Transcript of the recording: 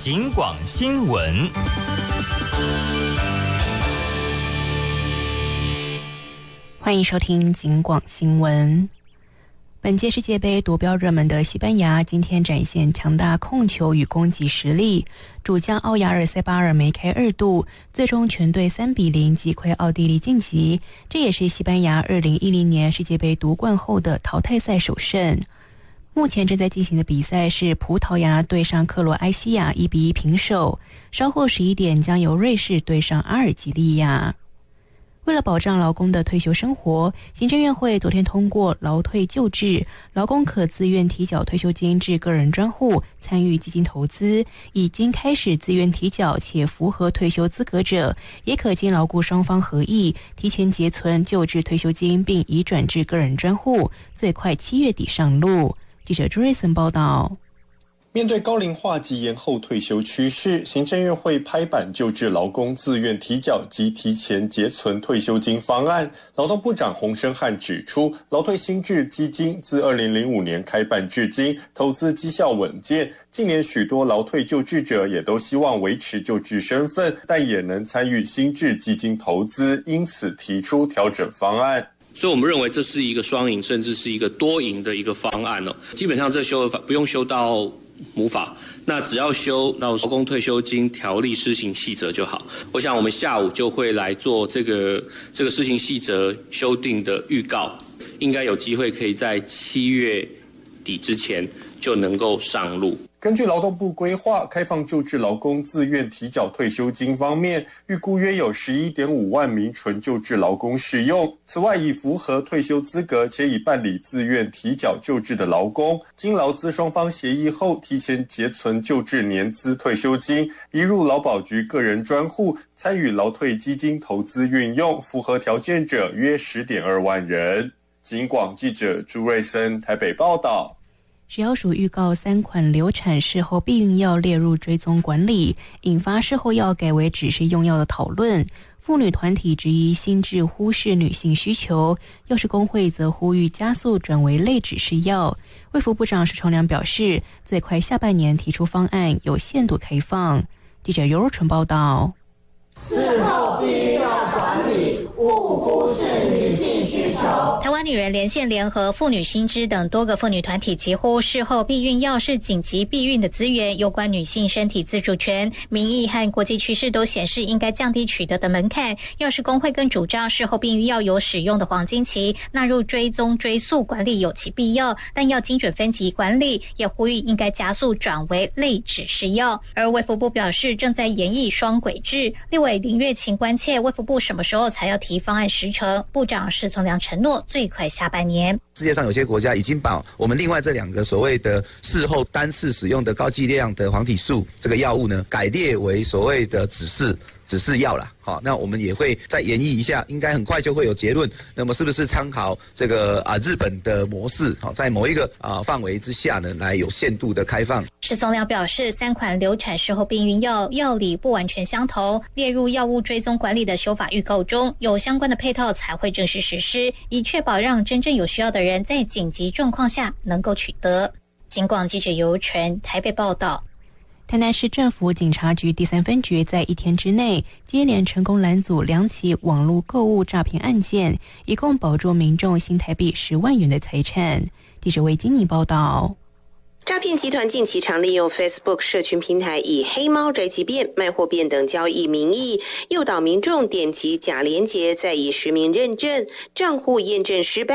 警广新闻。 欢迎收听警广新闻。本届世界杯夺标热门的西班牙今天展现强大控球与攻击实力，主将奥亚尔塞巴尔梅开2度，最终全队3-0击溃奥地利晋级，这也是西班牙2010年世界杯夺冠后的淘汰赛首胜。目前正在进行的比赛是葡萄牙对上克罗埃西亚1-1平手，稍后11点将由瑞士对上阿尔及利亚。为了保障劳工的退休生活，行政院会昨天通过劳退旧制，劳工可自愿提缴退休金至个人专户参与基金投资，已经开始自愿提缴且符合退休资格者，也可经劳雇双方合意提前结存旧制退休金并移转至个人专户，最快7月底上路。记者朱瑞森报道。 面对高龄化及延后退休趋势，行政院会拍板旧制劳工自愿提缴及提前结存退休金方案。劳动部长洪申翰指出，劳退新制基金自2005年开办至今，投资绩效稳健。近年许多劳退旧制者也都希望维持旧制身份，但也能参与新制基金投资，因此提出调整方案。 所以我们认为这是一个双赢，甚至是一个多赢的一个方案哦。基本上这修法不用修到母法，那只要修到劳工退休金条例施行细则就好。我想我们下午就会来做这个施行细则修订的预告，应该有机会可以在7月底之前就能够上路。 根据劳动部规划，开放旧制劳工自愿提缴退休金方面，预估约有11.5万名纯旧制劳工适用。此外，已符合退休资格且已办理自愿提缴旧制的劳工，经劳资双方协议后，提前结存旧制年资退休金，移入劳保局个人专户，参与劳退基金投资运用，符合条件者约10.2万人。警广记者朱瑞森台北报道。 食药署预告3款流产事后避孕药列入追踪管理，引发事后药改为指示用药的讨论。妇女团体质疑新制忽视女性需求，药师工会则呼吁加速转为类指示药。卫福部长石崇良表示，最快下半年提出方案，有限度开放。记者尤若纯报道。 事后避孕药管理勿忽视女性需求。 台湾女人连线联合妇女新知等多个妇女团体疾呼，事后避孕药是紧急避孕的资源，有关女性身体自主权，民意和国际趋势都显示应该降低取得的门槛。药师工会更主张事后避孕药有使用的黄金期，纳入追踪追溯管理有其必要，但要精准分级管理，也呼吁应该加速转为类指示药。而卫福部表示正在研议双轨制，立委林月琴关切卫福部什么时候才要提方案时程，部长石从良承诺最快下半年。 世界上有些国家已经把我们另外这2个所谓的事后单次使用的高剂量的黄体素这个药物呢，改列为所谓的指示药啦。好，那我们也会再研议一下，应该很快就会有结论。那么是不是参考这个日本的模式，好，在某一个范围之下呢，来有限度的开放。 石从良表示，3款流产事后避孕药药理不完全相同，列入药物追踪管理的修法预告中，有相关的配套才会正式实施，以确保让真正有需要的人在紧急状况下能够取得。警广记者尤纯台北报道。 台南市政府警察局第3分局在1天之内接连成功拦阻2起网络购物诈骗案件，一共保住民众新台币10万元的财产。记者魏金妮报道。 诈骗集团近期常利用 Facebook 社群平台以黑猫宅急便、卖货便等交易名义，诱导民众点击假连结，再以实名认证，账户验证失败。